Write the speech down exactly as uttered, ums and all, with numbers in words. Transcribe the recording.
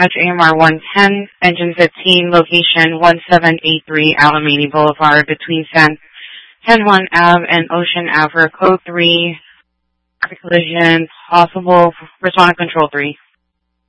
Dispatch A M R one ten, Engine fifteen, location one seven eight three Alamany Boulevard between San Juan Avenue and Ocean Avenue, code three, collision, possible, respond to control three.